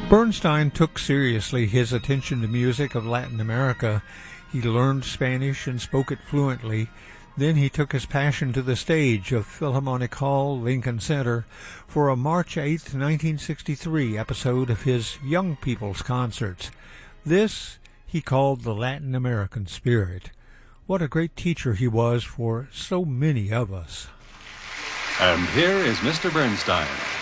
Bernstein took seriously his attention to music of Latin America. He learned Spanish and spoke it fluently. Then he took his passion to the stage of Philharmonic Hall, Lincoln Center, for a March 8, 1963 episode of his Young People's Concerts. This he called the Latin American Spirit. What a great teacher he was for so many of us. And here is Mr. Bernstein.